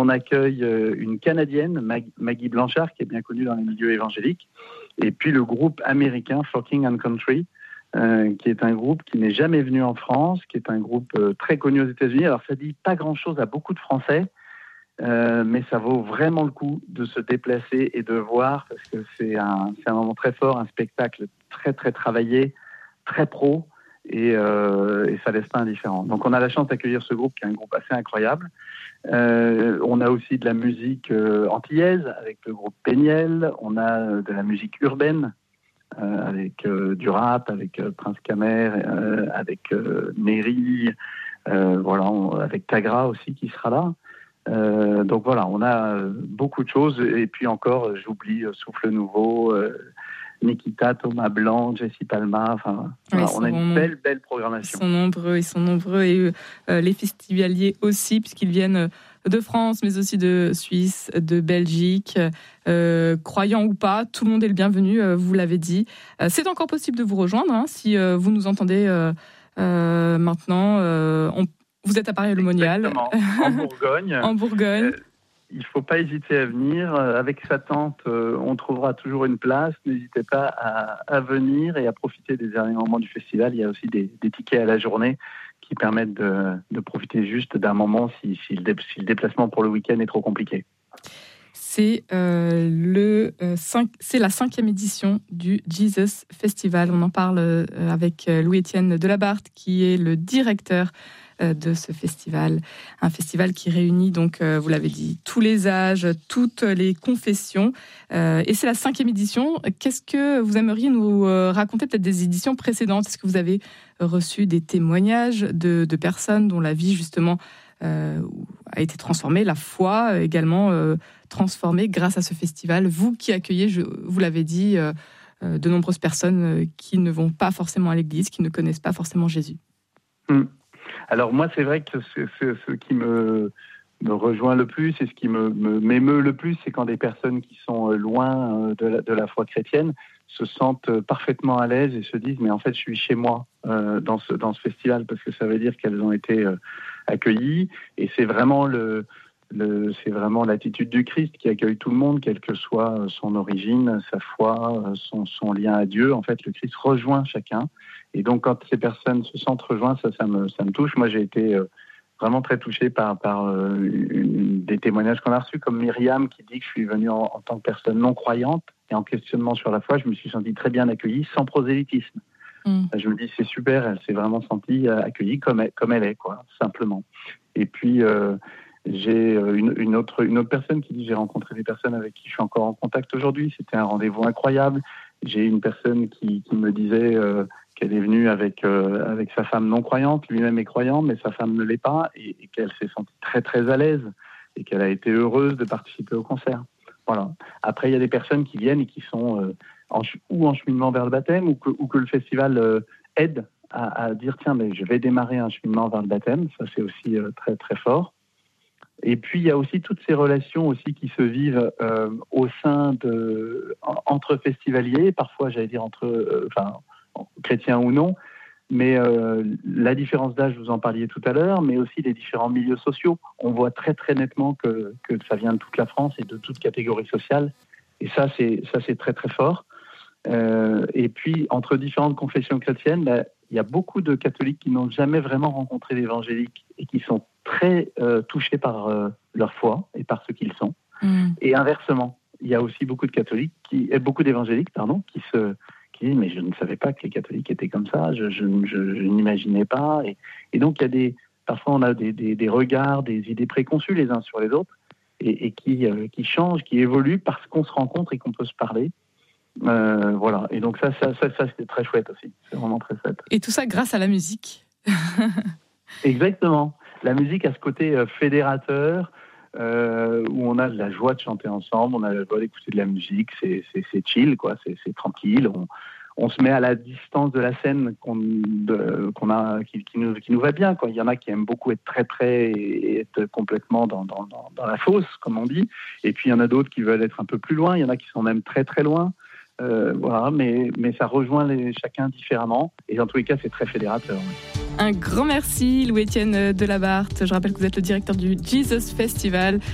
on accueille une Canadienne, Maggie Blanchard, qui est bien connue dans les milieux évangéliques, et puis le groupe américain Forking and Country, qui est un groupe qui n'est jamais venu en France, qui est un groupe très connu aux États-Unis. Alors ça dit pas grand-chose à beaucoup de Français, mais ça vaut vraiment le coup de se déplacer et de voir, parce que c'est un moment très fort, un spectacle très très travaillé, très pro, et ça laisse pas indifférent. Donc on a la chance d'accueillir ce groupe qui est un groupe assez incroyable. On a aussi de la musique antillaise avec le groupe Péniel, on a de la musique urbaine avec du rap, avec Prince Kamer, avec Néry, avec Tagra aussi qui sera là. Donc voilà, on a beaucoup de choses, et puis encore, j'oublie Souffle Nouveau, Nikita, Thomas Blanc, Jessie Palma, enfin, voilà, on a une belle programmation. Ils sont nombreux, et les festivaliers aussi, puisqu'ils viennent de France, mais aussi de Suisse, de Belgique. Croyant ou pas, tout le monde est le bienvenu, vous l'avez dit. C'est encore possible de vous rejoindre, si vous nous entendez maintenant. Vous êtes à Paris-le-Monial. En Bourgogne. En Bourgogne. Il ne faut pas hésiter à venir. Avec sa tante, on trouvera toujours une place. N'hésitez pas à venir et à profiter des derniers moments du festival. Il y a aussi des tickets à la journée qui permettent de profiter juste d'un moment si le déplacement pour le week-end est trop compliqué. C'est la 5e édition du Jesus Festival. On en parle avec Louis-Étienne Delabarthe, qui est le directeur de ce festival. Un festival qui réunit, donc, vous l'avez dit, tous les âges, toutes les confessions. Et c'est la 5e édition. Qu'est-ce que vous aimeriez nous raconter, peut-être des éditions précédentes? Est-ce que vous avez reçu des témoignages de personnes dont la vie, justement, a été transformée, la foi également transformée grâce à ce festival? Vous qui accueillez, vous l'avez dit, de nombreuses personnes qui ne vont pas forcément à l'église, qui ne connaissent pas forcément Jésus. Alors moi, c'est vrai que ce qui me rejoint le plus, et ce qui m'émeut le plus, c'est quand des personnes qui sont loin de la foi chrétienne se sentent parfaitement à l'aise et se disent « mais en fait, je suis chez moi dans ce festival », parce que ça veut dire qu'elles ont été accueillies, et c'est vraiment c'est vraiment l'attitude du Christ qui accueille tout le monde, quelle que soit son origine, sa foi, son lien à Dieu. En fait, le Christ rejoint chacun. Et donc, quand ces personnes se sentent rejointes, ça me touche. Moi, j'ai été vraiment très touché par des témoignages qu'on a reçus, comme Myriam qui dit que je suis venue en tant que personne non croyante et en questionnement sur la foi. Je me suis senti très bien accueillie, sans prosélytisme. Je me dis, c'est super, elle s'est vraiment sentie accueillie comme elle est, quoi, simplement. Et puis, j'ai une autre personne qui dit, j'ai rencontré des personnes avec qui je suis encore en contact aujourd'hui. C'était un rendez-vous incroyable. J'ai une personne qui me disait qu'elle est venue avec sa femme non croyante. Lui-même est croyant, mais sa femme ne l'est pas, et qu'elle s'est sentie très très à l'aise et qu'elle a été heureuse de participer au concert. Voilà. Après, il y a des personnes qui viennent et qui sont en cheminement vers le baptême, ou que le festival aide à dire tiens, mais je vais démarrer un cheminement vers le baptême. Ça, c'est aussi très très fort. Et puis, il y a aussi toutes ces relations aussi qui se vivent au sein entre festivaliers, parfois, j'allais dire, entre chrétiens ou non, mais la différence d'âge, vous en parliez tout à l'heure, mais aussi les différents milieux sociaux. On voit très, très nettement que ça vient de toute la France et de toute catégorie sociale. Et ça, c'est très, très fort. Et puis, entre différentes confessions chrétiennes, il y a beaucoup de catholiques qui n'ont jamais vraiment rencontré d'évangéliques et qui sont très touchés par leur foi et par ce qu'ils sont. Et inversement, il y a aussi beaucoup d'évangéliques, qui disent mais je ne savais pas que les catholiques étaient comme ça, je n'imaginais pas. Et donc parfois on a des regards, des idées préconçues les uns sur les autres, et qui changent, qui évoluent parce qu'on se rencontre et qu'on peut se parler. Voilà. Et donc ça c'est très chouette aussi. C'est vraiment très chouette. Et tout ça grâce à la musique. Exactement. La musique a ce côté fédérateur, où on a de la joie de chanter ensemble, on a la joie d'écouter de la musique, c'est chill, quoi, c'est tranquille. On se met à la distance de la scène qui nous va bien, quoi. Il y en a qui aiment beaucoup être très près et être complètement dans la fosse, comme on dit. Et puis il y en a d'autres qui veulent être un peu plus loin. Il y en a qui sont même très très loin. Voilà, mais ça rejoint chacun différemment. Et dans tous les cas, c'est très fédérateur. Oui. Un grand merci, Louis-Étienne Delabarthe. Je rappelle que vous êtes le directeur du Jesus Festival.